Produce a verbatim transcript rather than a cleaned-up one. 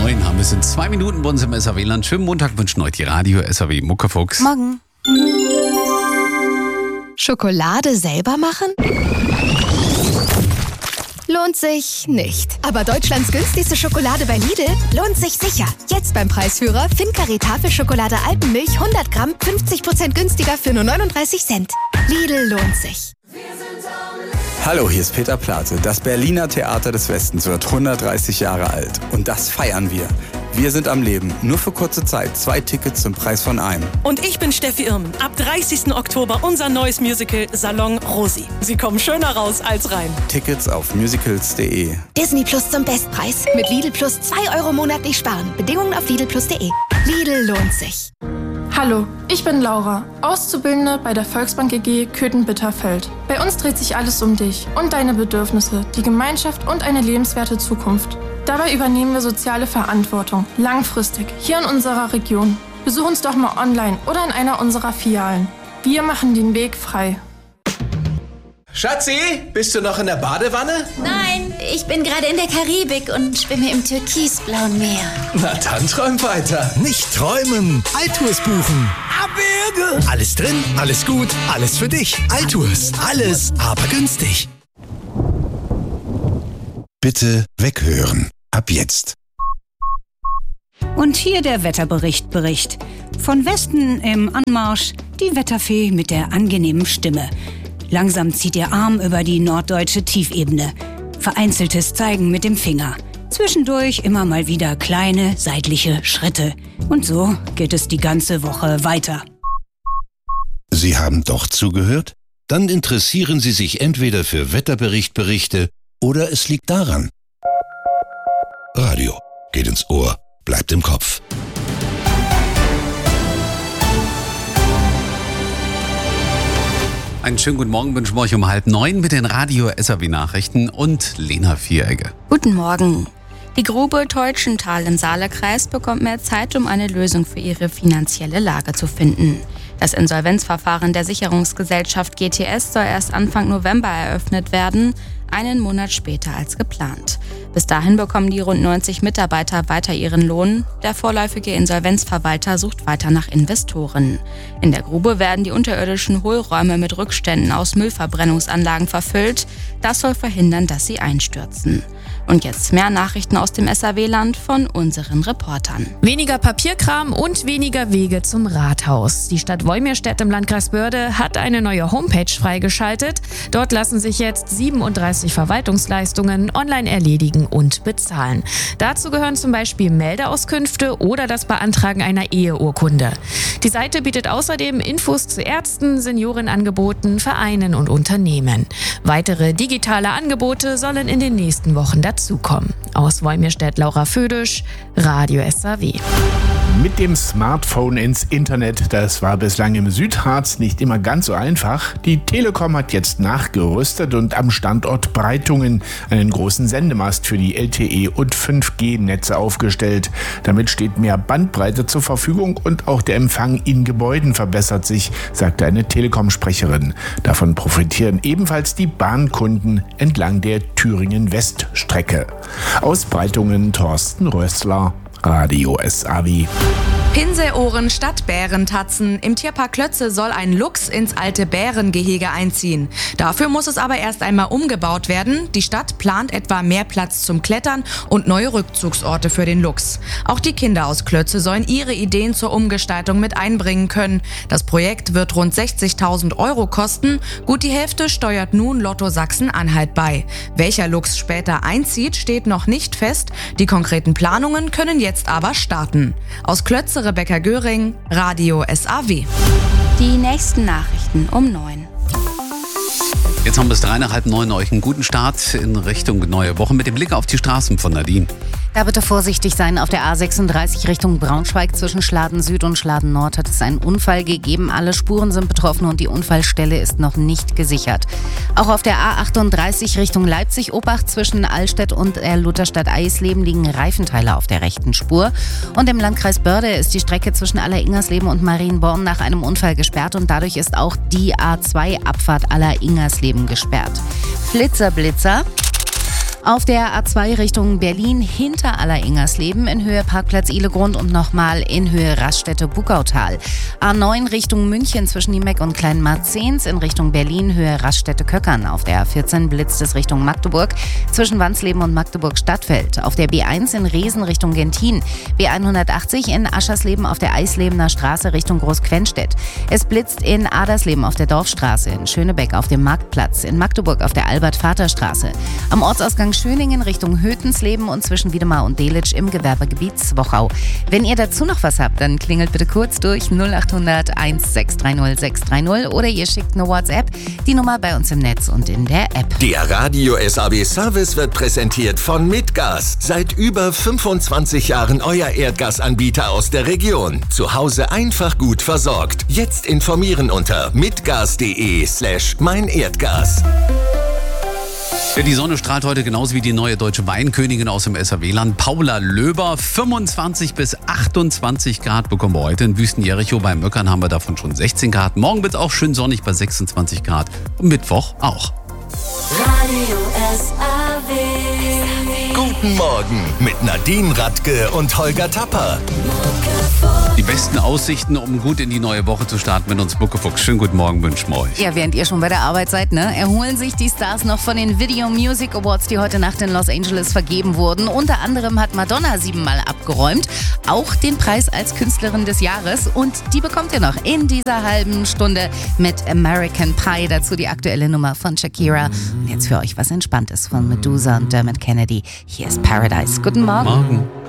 neun haben wir es in zwei Minuten bei uns im S R W-Land. Schönen Montag wünschen euch die Radio S R W Muckefuchs. Morgen. Schokolade selber machen? Lohnt sich nicht. Aber Deutschlands günstigste Schokolade bei Lidl lohnt sich sicher. Jetzt beim Preisführer Fincari Tafelschokolade Alpenmilch hundert Gramm fünfzig Prozent günstiger für nur neununddreißig Cent. Lidl lohnt sich. Hallo, hier ist Peter Plate. Das Berliner Theater des Westens wird hundertdreißig Jahre alt. Und das feiern wir. Wir sind am Leben. Nur für kurze Zeit. Zwei Tickets zum Preis von einem. Und ich bin Steffi Irmen. Ab dreißigsten Oktober unser neues Musical Salon Rosi. Sie kommen schöner raus als rein. Tickets auf musicals punkt de. Disney Plus zum Bestpreis. Mit Lidl Plus zwei Euro monatlich sparen. Bedingungen auf lidl plus punkt de. Lidl lohnt sich. Hallo, ich bin Laura, Auszubildende bei der Volksbank E G Köthen-Bitterfeld. Bei uns dreht sich alles um dich und deine Bedürfnisse, die Gemeinschaft und eine lebenswerte Zukunft. Dabei übernehmen wir soziale Verantwortung, langfristig, hier in unserer Region. Besuch uns doch mal online oder in einer unserer Filialen. Wir machen den Weg frei. Schatzi, bist du noch in der Badewanne? Nein, ich bin gerade in der Karibik und schwimme im türkisblauen Meer. Na dann träum weiter. Nicht träumen, Altours buchen. Abwürge! Alles drin, alles gut, alles für dich. Altours, alles, aber günstig. Bitte weghören. Ab jetzt. Und hier der Wetterbericht Bericht. Von Westen im Anmarsch die Wetterfee mit der angenehmen Stimme. Langsam zieht ihr Arm über die norddeutsche Tiefebene. Vereinzeltes Zeigen mit dem Finger. Zwischendurch immer mal wieder kleine seitliche Schritte. Und so geht es die ganze Woche weiter. Sie haben doch zugehört? Dann interessieren Sie sich entweder für Wetterberichtberichte oder es liegt daran. Radio geht ins Ohr, bleibt im Kopf. Einen schönen guten Morgen wünschen wir euch um halb neun mit den Radio S R W Nachrichten und Lena Vieregge. Guten Morgen. Die Grube Teutschenthal im Saale-Kreis bekommt mehr Zeit, um eine Lösung für ihre finanzielle Lage zu finden. Das Insolvenzverfahren der Sicherungsgesellschaft G T S soll erst Anfang November eröffnet werden, einen Monat später als geplant. Bis dahin bekommen die rund neunzig Mitarbeiter weiter ihren Lohn. Der vorläufige Insolvenzverwalter sucht weiter nach Investoren. In der Grube werden die unterirdischen Hohlräume mit Rückständen aus Müllverbrennungsanlagen verfüllt. Das soll verhindern, dass sie einstürzen. Und jetzt mehr Nachrichten aus dem S R W-Land von unseren Reportern. Weniger Papierkram und weniger Wege zum Rathaus. Die Stadt Wolmirstedt im Landkreis Börde hat eine neue Homepage freigeschaltet. Dort lassen sich jetzt siebenunddreißig Verwaltungsleistungen online erledigen und bezahlen. Dazu gehören zum Beispiel Meldeauskünfte oder das Beantragen einer Eheurkunde. Die Seite bietet außerdem Infos zu Ärzten, Seniorenangeboten, Vereinen und Unternehmen. Weitere digitale Angebote sollen in den nächsten Wochen dazukommen. Aus Wolmirstedt Laura Födisch, Radio S R W. Mit dem Smartphone ins Internet, das war bislang im Südharz nicht immer ganz so einfach. Die Telekom hat jetzt nachgerüstet und am Standort Breitungen einen großen Sendemast für die L T E- und fünf G-Netze aufgestellt. Damit steht mehr Bandbreite zur Verfügung und auch der Empfang in Gebäuden verbessert sich, sagte eine Telekom-Sprecherin. Davon profitieren ebenfalls die Bahnkunden entlang der Thüringen-West-Strecke. Aus Breitungen Thorsten Rössler, Radio S R W. Pinselohren statt Bärentatzen. Im Tierpark Klötze soll ein Luchs ins alte Bärengehege einziehen. Dafür muss es aber erst einmal umgebaut werden. Die Stadt plant etwa mehr Platz zum Klettern und neue Rückzugsorte für den Luchs. Auch die Kinder aus Klötze sollen ihre Ideen zur Umgestaltung mit einbringen können. Das Projekt wird rund sechzigtausend Euro kosten. Gut die Hälfte steuert nun Lotto Sachsen-Anhalt bei. Welcher Luchs später einzieht, steht noch nicht fest. Die konkreten Planungen können jetzt aber starten. Aus Klötze Rebecca Göring, Radio S R W. Die nächsten Nachrichten um neun. Jetzt haben wir bis drei nach halb neun euch einen guten Start in Richtung neue Woche mit dem Blick auf die Straßen von Nadine. Da bitte vorsichtig sein. Auf der A sechsunddreißig Richtung Braunschweig zwischen Schladen Süd und Schladen Nord hat es einen Unfall gegeben. Alle Spuren sind betroffen und die Unfallstelle ist noch nicht gesichert. Auch auf der A achtunddreißig Richtung Leipzig-Obacht zwischen Allstedt und der Lutherstadt Eisleben liegen Reifenteile auf der rechten Spur. Und im Landkreis Börde ist die Strecke zwischen Alleringersleben und Marienborn nach einem Unfall gesperrt und dadurch ist auch die A zwei Abfahrt Alleringersleben gesperrt. Flitzer, Blitzer. Auf der A zwei Richtung Berlin hinter Aller-Ingersleben in Höhe Parkplatz Ihlegrund und nochmal in Höhe Raststätte-Bugautal. A neun Richtung München zwischen Niemeck und Kleinmarzens in Richtung Berlin Höhe Raststätte-Köckern. Auf der A vierzehn blitzt es Richtung Magdeburg zwischen Wansleben und Magdeburg-Stadtfeld. Auf der B eins in Reesen Richtung Gentin. B hundertachtzig in Aschersleben auf der Eislebener Straße Richtung Großquenstedt. Es blitzt in Adersleben auf der Dorfstraße, in Schönebeck auf dem Marktplatz, in Magdeburg auf der Albert-Vater-Straße. Am Ortsausgang Schöningen Richtung Hötensleben und zwischen Wiedemar und Delitzsch im Gewerbegebiet Zwochau. Wenn ihr dazu noch was habt, dann klingelt bitte kurz durch null acht hundert eins sechs drei null sechs drei null oder ihr schickt eine WhatsApp. Die Nummer bei uns im Netz und in der App. Der Radio S A B Service wird präsentiert von Mitgas. Seit über fünfundzwanzig Jahren euer Erdgasanbieter aus der Region. Zu Hause einfach gut versorgt. Jetzt informieren unter mitgas.de slash mein Erdgas. Ja, die Sonne strahlt heute genauso wie die neue deutsche Weinkönigin aus dem S A W-Land, Paula Löber. fünfundzwanzig bis achtundzwanzig Grad bekommen wir heute. In Wüsten-Jericho bei Möckern haben wir davon schon sechzehn Grad. Morgen wird es auch schön sonnig bei sechsundzwanzig Grad und Mittwoch auch. Radio S A W. Guten Morgen mit Nadine Radke und Holger Tapper. Die besten Aussichten, um gut in die neue Woche zu starten mit uns Muckefuchs. Schönen guten Morgen wünschen wir euch. Ja, während ihr schon bei der Arbeit seid, ne, erholen sich die Stars noch von den Video Music Awards, die heute Nacht in Los Angeles vergeben wurden. Unter anderem hat Madonna siebenmal abgeräumt, auch den Preis als Künstlerin des Jahres. Und die bekommt ihr noch in dieser halben Stunde mit American Pie. Dazu die aktuelle Nummer von Shakira. Und jetzt für euch was Entspanntes von Medusa und Dermot Kennedy. Hier ist Paradise. Guten Morgen. Morgen.